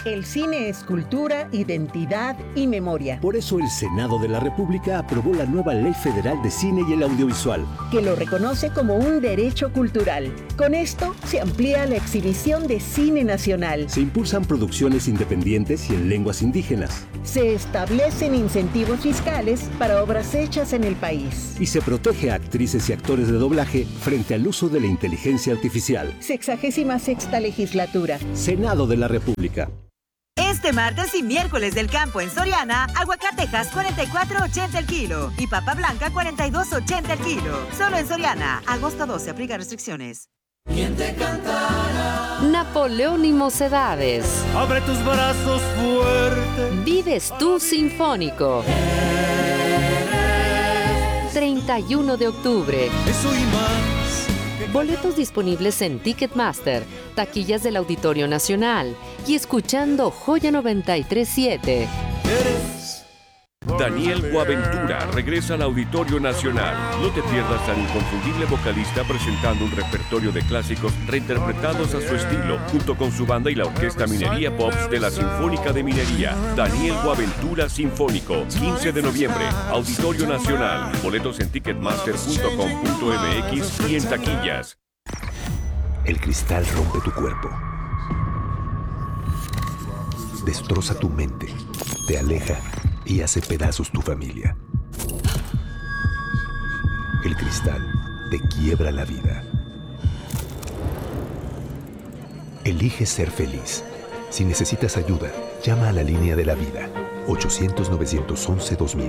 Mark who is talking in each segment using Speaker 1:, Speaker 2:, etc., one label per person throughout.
Speaker 1: El cine es cultura, identidad y memoria.
Speaker 2: Por eso el Senado de la República aprobó la nueva Ley Federal de Cine y el Audiovisual,
Speaker 1: que lo reconoce como un derecho cultural. Con esto se amplía la exhibición de cine nacional.
Speaker 2: Se impulsan producciones independientes y en lenguas indígenas.
Speaker 1: Se establecen incentivos fiscales para obras hechas en el país.
Speaker 2: Y se protege a actrices y actores de doblaje frente al uso de la inteligencia artificial.
Speaker 1: 66ª legislatura.
Speaker 2: Senado de la República.
Speaker 3: Este martes y miércoles del campo en Soriana, aguacatejas 44.80 el kilo y papa blanca 42.80 el kilo. Solo en Soriana. Agosto 12, aplica restricciones.
Speaker 4: ¿Quién te cantará?
Speaker 5: Napoleón y Mocedades.
Speaker 4: Abre tus brazos fuerte.
Speaker 5: Vives tú Sinfónico. 31 de octubre.
Speaker 4: Eso y más.
Speaker 5: Boletos disponibles en Ticketmaster, taquillas del Auditorio Nacional y escuchando Joya 93.7.
Speaker 6: Daniel Boaventura regresa al Auditorio Nacional. No te pierdas al inconfundible vocalista presentando un repertorio de clásicos reinterpretados a su estilo, junto con su banda y la Orquesta Minería Pops de la Sinfónica de Minería. Daniel Boaventura Sinfónico, 15 de noviembre, Auditorio Nacional. Boletos en ticketmaster.com.mx y en taquillas.
Speaker 7: El cristal rompe tu cuerpo, destroza tu mente, te aleja y hace pedazos tu familia. El cristal te quiebra la vida. Elige ser feliz. Si necesitas ayuda, llama a la línea de la vida, 800-911-2000.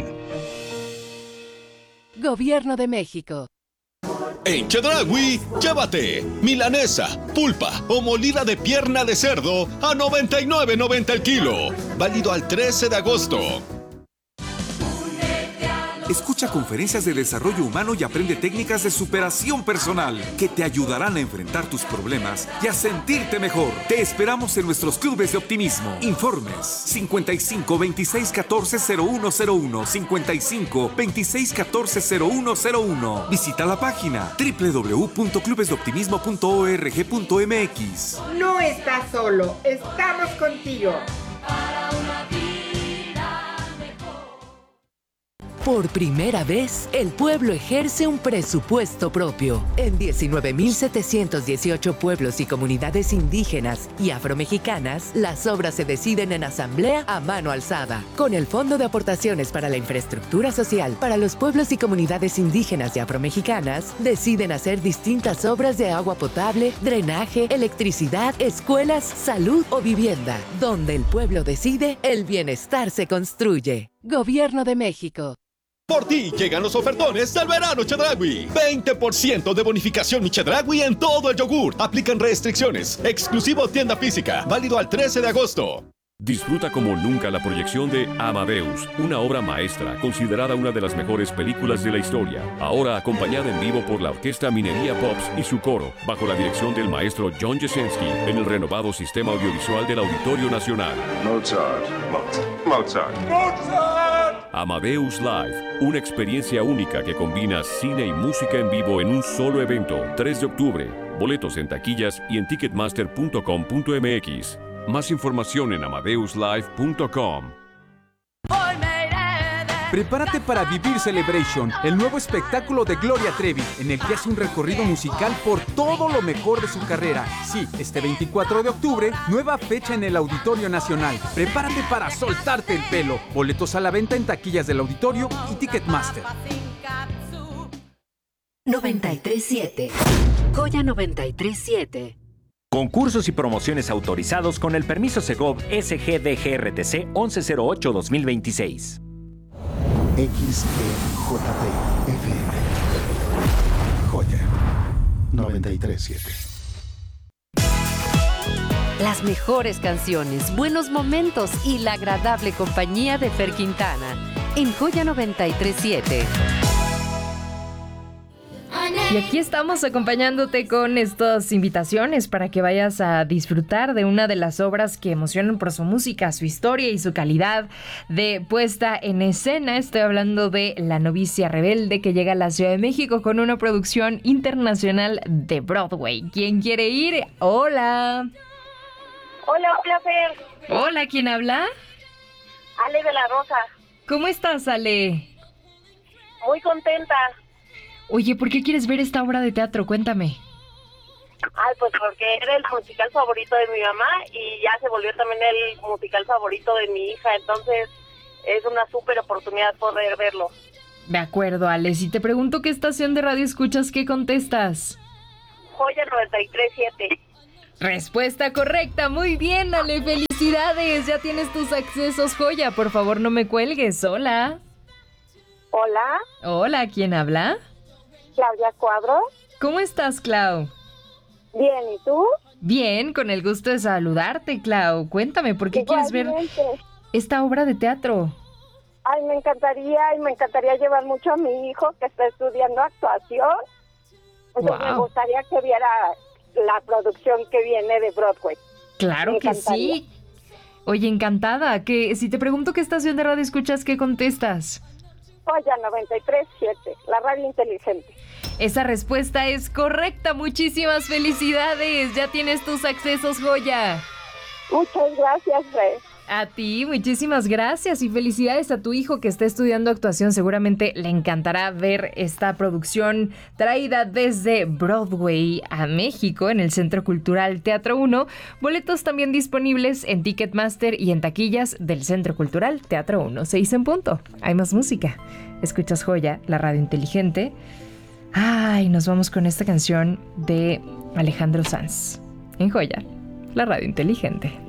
Speaker 5: Gobierno de México.
Speaker 8: En Chedraui, llévate milanesa, pulpa o molida de pierna de cerdo a $99.90 el kilo. Válido al 13 de agosto.
Speaker 9: Escucha conferencias de desarrollo humano y aprende técnicas de superación personal que te ayudarán a enfrentar tus problemas y a sentirte mejor. Te esperamos en nuestros clubes de optimismo. Informes 55 26 14 0101 55 26 14 0101. Visita la página www.clubesdeoptimismo.org.mx.
Speaker 10: No estás solo, estamos contigo.
Speaker 11: Por primera vez, el pueblo ejerce un presupuesto propio. En 19.718 pueblos y comunidades indígenas y afromexicanas, las obras se deciden en asamblea a mano alzada. Con el Fondo de Aportaciones para la Infraestructura Social para los pueblos y comunidades indígenas y afromexicanas, deciden hacer distintas obras de agua potable, drenaje, electricidad, escuelas, salud o vivienda. Donde el pueblo decide, el bienestar se construye. Gobierno de México.
Speaker 8: Por ti llegan los ofertones del verano Chedraui. 20% de bonificación mi Chedraui en todo el yogur. Aplican restricciones. Exclusivo tienda física. Válido al 13 de agosto.
Speaker 6: Disfruta como nunca la proyección de Amadeus, una obra maestra considerada una de las mejores películas de la historia. Ahora acompañada en vivo por la Orquesta Minería Pops y su coro, bajo la dirección del maestro John Jasinski, en el renovado sistema audiovisual del Auditorio Nacional.
Speaker 12: Mozart.
Speaker 6: Amadeus Live, una experiencia única que combina cine y música en vivo en un solo evento. 3 de octubre. Boletos en taquillas y en ticketmaster.com.mx. Más información en amadeuslive.com.
Speaker 13: Prepárate para Vivir Celebration, el nuevo espectáculo de Gloria Trevi, en el que hace un recorrido musical por todo lo mejor de su carrera. Sí, este 24 de octubre, nueva fecha en el Auditorio Nacional. Prepárate para soltarte el pelo. Boletos a la venta en taquillas del Auditorio y Ticketmaster.
Speaker 5: 93.7. Joya 93.7.
Speaker 14: Concursos y promociones autorizados con el permiso Segov SGDGRTC 1108-2026.
Speaker 15: XEJP FM. Joya 93.7.
Speaker 5: Las mejores canciones, buenos momentos y la agradable compañía de Fer Quintana en Joya 93.7.
Speaker 16: Y aquí estamos acompañándote con estas invitaciones para que vayas a disfrutar de una de las obras que emocionan por su música, su historia y su calidad de puesta en escena. Estoy hablando de La novicia rebelde, que llega a la Ciudad de México con una producción internacional de Broadway. ¿Quién quiere ir? ¡Hola!
Speaker 12: Hola, un placer.
Speaker 16: Hola, ¿quién habla?
Speaker 12: Ale de la Rosa.
Speaker 16: ¿Cómo estás, Ale?
Speaker 12: Muy contenta.
Speaker 16: Oye, ¿por qué quieres ver esta obra de teatro? Cuéntame.
Speaker 12: Ay, pues porque era el musical favorito de mi mamá y ya se volvió también el musical favorito de mi hija, entonces es una súper oportunidad poder verlo.
Speaker 16: De acuerdo, Ale. Si te pregunto qué estación de radio escuchas, ¿qué contestas?
Speaker 12: Joya 93.7.
Speaker 16: Respuesta correcta. Muy bien, Ale. Felicidades. Ya tienes tus accesos, Joya. Por favor, no me cuelgues. Hola.
Speaker 12: Hola.
Speaker 16: Hola, ¿quién habla?
Speaker 12: Claudia Cuadro.
Speaker 16: ¿Cómo estás, Clau?
Speaker 12: Bien, ¿y tú?
Speaker 16: Bien, con el gusto de saludarte, Clau. Cuéntame, ¿por qué quieres ver esta obra de teatro?
Speaker 12: Ay, me encantaría llevar mucho a mi hijo que está estudiando actuación. Entonces me gustaría que viera la producción que viene de Broadway.
Speaker 16: Claro que sí. Oye, encantada. Que si te pregunto qué estación de radio escuchas, ¿qué contestas?
Speaker 12: Joya 93.7, la radio inteligente.
Speaker 16: Esa respuesta es correcta. Muchísimas felicidades. Ya tienes tus accesos, Joya.
Speaker 12: Muchas gracias, Rey.
Speaker 16: A ti, muchísimas gracias y felicidades a tu hijo que está estudiando actuación. Seguramente le encantará ver esta producción traída desde Broadway a México en el Centro Cultural Teatro 1. Boletos también disponibles en Ticketmaster y en taquillas del Centro Cultural Teatro 1. 6 en punto. Hay más música. Escuchas Joya, la radio inteligente. Ay, nos vamos con esta canción de Alejandro Sanz. En Joya, la radio inteligente.